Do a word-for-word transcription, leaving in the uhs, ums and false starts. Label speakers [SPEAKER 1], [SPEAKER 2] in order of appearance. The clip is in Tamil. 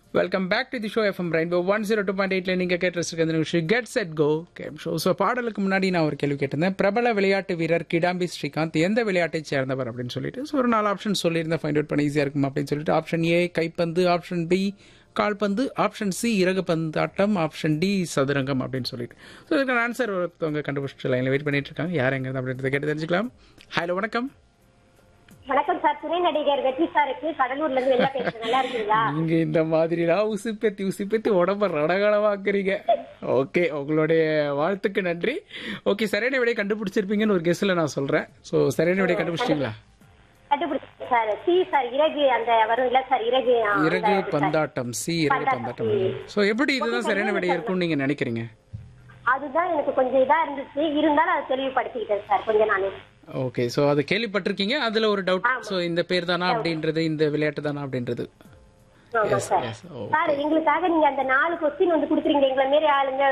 [SPEAKER 1] Welcome back to the show FM rainbow one zero two point எயிட்ல நீங்க கேட்டு நிகழ்ச்சி get set go game show. So பாடலுக்கு முன்னாடி நான் ஒரு கேள்வி கேட்டிருந்தேன். பிரபல விளையாட்டு வீரர் கிடாம்பி ஸ்ரீகாந்த் எந்த விளையாட்டை சேர்ந்தவர் அப்படின்னு சொல்லிட்டு ஸோ ஒரு நாலு ஆப்ஷன் சொல்லியிருந்தேன். ஃபைண்ட் அவுட் பண்ண ஈஸியா இருக்கும் அப்படின்னு சொல்லிட்டு ஆப்ஷன் ஏ கைப்பந்து, ஆப்ஷன் பி கால்பந்து, ஆப்ஷன் சி இறகு பந்தாட்டம், ஆப்ஷன் டி சதுரங்கம் அப்படின்னு சொல்லிட்டு ஸோ இதுக்கான ஆன்சர் ஒருத்தவங்க கண்டுபிடிச்சிட்டு லைன்ல வெயிட் பண்ணிட்டு இருக்காங்க. யார் எங்க அப்படின்றத கேட்டு தெரிஞ்சுக்கலாம். ஹலோ, வணக்கம்.
[SPEAKER 2] வணக்கம் சார், துணை நடிகர் வெற்றி சாருக்கு கடலூர்ல இருந்து வெளில பேசுறேன். நல்லா இருக்கீங்களா?
[SPEAKER 1] நீங்க இந்த மாதிரிலாம் உசுப்பேத்தி உசுப்பேத்தி உடம்ப ரணகலமாக்குறீங்க. ஓகே, உங்களுடைய வாழ்த்துக்கு நன்றி. ஓகே, சரியான விடையை கண்டுபிடிச்சிருப்பீங்கன்னு ஒரு கெஸ்ல நான் சொல்றேன். ஸோ சரியான விடையை கண்டுபிடிச்சிட்டீங்களா?
[SPEAKER 2] கண்டுபிடிச்சேன் சார். சி சார், இறகு அந்த வரும் இல்ல சார், இறகு ஆ,
[SPEAKER 1] இறகு
[SPEAKER 2] அந்த
[SPEAKER 1] பந்தாட்டம், சி இறகு பந்தாட்டம். ஸோ எப்படி இதுதான் சரியான விடை இருக்கும்னு நீங்க நினைக்கிறீங்க?
[SPEAKER 2] அதுதான் எனக்கு கொஞ்சம் இதா இருந்துச்சு, இருந்தாலும் அதை தெளிவுபடுத்திக்கிட்டேன் சார் கொஞ்சம் நானே.
[SPEAKER 1] ஓகே, ஸோ அதை கேள்விப்பட்டிருக்கீங்க, அதுல ஒரு டவுட். ஸோ இந்த பேர் தானா அப்படின்றது, இந்த விளையாட்டு தானா அப்படின்றது.
[SPEAKER 2] ஆமா
[SPEAKER 1] எஸ்
[SPEAKER 2] சார்.
[SPEAKER 1] எஸ்.
[SPEAKER 2] சார் எங்களுக்காக நீங்க அந்த நாலு கொஸ்டின் வந்து குடுக்குறீங்க, எங்களை மாரி ஆளுங்க